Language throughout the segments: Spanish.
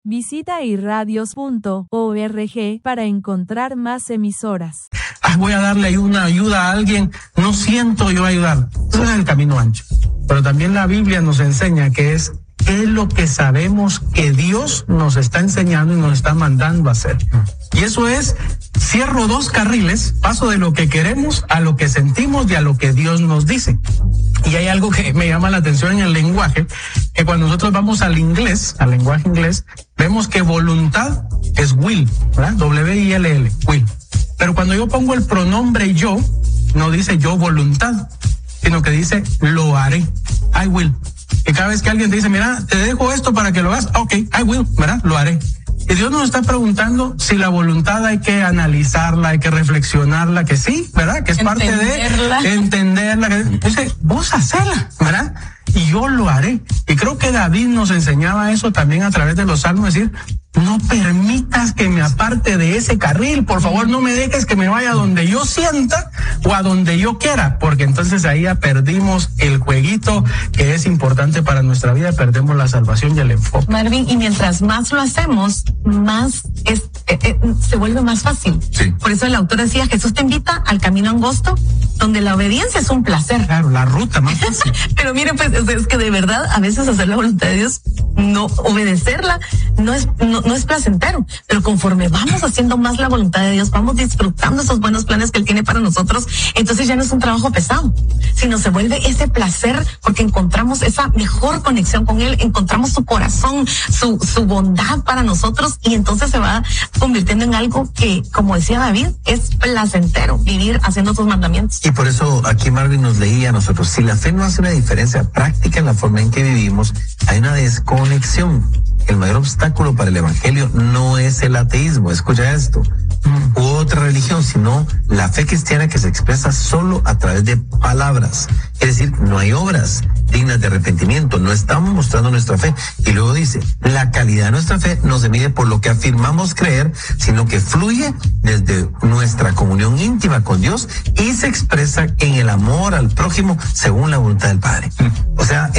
Visita irradios.org para encontrar más emisoras. Voy a darle una ayuda a alguien, no siento yo ayudar. Ese es el camino ancho. Pero también la Biblia nos enseña qué es lo que sabemos que Dios nos está enseñando y nos está mandando a hacer. Y eso es, cierro dos carriles, paso de lo que queremos a lo que sentimos y a lo que Dios nos dice. Y hay algo que me llama la atención en el lenguaje, que cuando nosotros vamos al lenguaje inglés, vemos que voluntad es will, ¿verdad? W-I-L-L, will. Pero cuando yo pongo el pronombre yo, no dice yo voluntad, sino que dice lo haré, I will. Y cada vez que alguien te dice, mira, te dejo esto para que lo hagas, okay, I will, ¿verdad? Lo haré. Y Dios nos está preguntando si la voluntad hay que analizarla, hay que reflexionarla, que sí, ¿verdad? Que es parte de entenderla. Que dice, vos hacela, ¿verdad? Y yo lo haré. Y creo que David nos enseñaba eso también a través de los salmos, decir, no permitas que me aparte de ese carril, por favor, no me dejes que me vaya donde yo sienta o a donde yo quiera, porque entonces ahí ya perdimos el jueguito que es importante para nuestra vida, perdemos la salvación y el enfoque. Marvin, y mientras más lo hacemos, más se vuelve más fácil. Sí. Por eso el autor decía, Jesús te invita al camino angosto, donde la obediencia es un placer. Claro, la ruta más fácil. Pero miren, pues es que de verdad a veces hacer la voluntad de Dios, no obedecerla, no es placentero, pero conforme vamos haciendo más la voluntad de Dios, vamos disfrutando esos buenos planes que Él tiene para nosotros, entonces ya no es un trabajo pesado, sino se vuelve ese placer porque encontramos esa mejor conexión con Él, encontramos su corazón, su bondad para nosotros, y entonces se va convirtiendo en algo que, como decía David, es placentero vivir haciendo sus mandamientos. Y por eso aquí Marvin nos leía a nosotros, si la fe no hace una diferencia práctica en la forma en que vivimos, hay una desconexión. El mayor obstáculo para el evangelio no es el ateísmo, escucha esto, u otra religión, sino la fe cristiana que se expresa solo a través de palabras. Es decir, no hay obras dignas de arrepentimiento, no estamos mostrando nuestra fe. Y luego dice, la calidad de nuestra fe no se mide por lo que afirmamos creer, sino que fluye desde nuestra comunión íntima con Dios y se expresa en el amor al prójimo según la voluntad del Padre. O sea,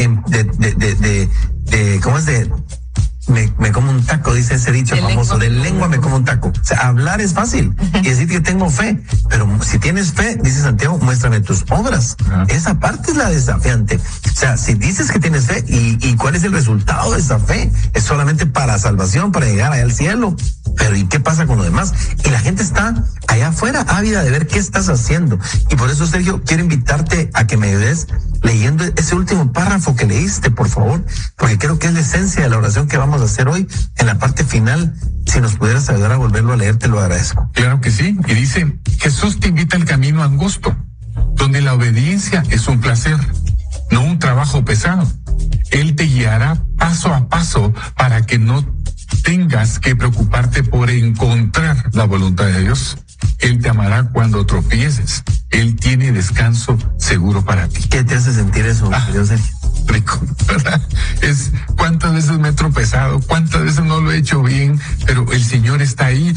¿cómo es de? Me como un taco, dice ese dicho famoso, de lengua me como un taco. O sea, hablar es fácil y decir que tengo fe, pero si tienes fe, dice Santiago, muéstrame tus obras. Esa parte es la desafiante. O sea, si dices que tienes fe, ¿y cuál es el resultado de esa fe? Es solamente para salvación, para llegar allá al cielo. Pero ¿y qué pasa con lo demás? Y la gente está allá afuera ávida de ver qué estás haciendo. Y por eso, Sergio, quiero invitarte a que me ayudes leyendo ese último párrafo que leíste, por favor, porque creo que es la esencia de la oración que vamos a hacer hoy en la parte final. Si nos pudieras ayudar a volverlo a leer, te lo agradezco. Claro que sí. Y dice, Jesús te invita al camino angosto, donde la obediencia es un placer, no un trabajo pesado. Él te guiará paso a paso para que no tengas que preocuparte por encontrar la voluntad de Dios. Él te amará cuando tropieces. Él tiene descanso seguro para ti. ¿Qué te hace sentir eso, Sergio? Rico, ¿verdad? Es cuántas veces me he tropezado, cuántas veces no lo he hecho bien, pero el Señor está ahí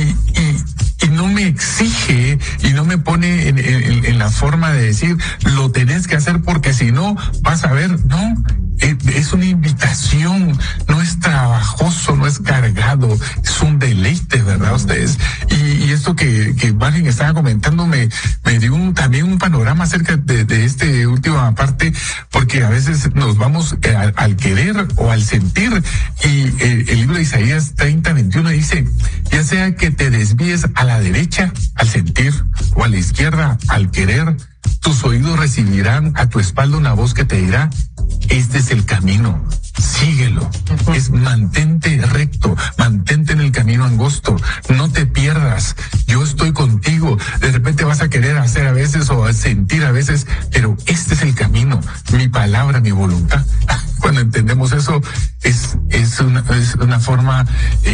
y no me exige y no me pone en la forma de decir lo tenés que hacer porque si no vas a ver, no. Es una invitación, no es trabajoso, no es cargado, es un deleite, ¿verdad? Ustedes. Y esto que Marvin estaba comentando me dio también un panorama acerca de esta última parte, porque a veces nos vamos al querer o al sentir, y el libro de Isaías 30:21 dice, ya sea que te desvíes a la derecha al sentir o a la izquierda al querer, tus oídos recibirán a tu espalda una voz que te dirá, este es el camino, síguelo. Es mantente recto, mantente en el camino angosto, no te pierdas, yo estoy contigo. De repente vas a querer hacer a veces o a sentir a veces, pero este es el camino, mi palabra, mi voluntad. Cuando entendemos eso, es una forma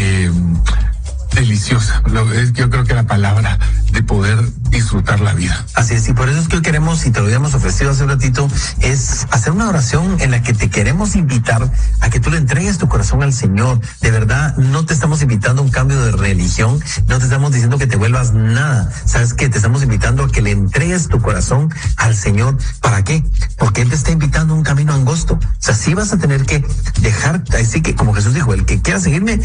deliciosa. Yo creo que la palabra de poder disfrutar la vida. Así es, y por eso es que hoy queremos, y te lo habíamos ofrecido hace un ratito, es hacer una oración en la que te queremos invitar a que tú le entregues tu corazón al Señor. De verdad, no te estamos invitando a un cambio de religión, no te estamos diciendo que te vuelvas nada. ¿Sabes qué? Te estamos invitando a que le entregues tu corazón al Señor. ¿Para qué? Porque Él te está invitando a un camino angosto. O sea, sí vas a tener que dejar, así que como Jesús dijo, el que quiera seguirme,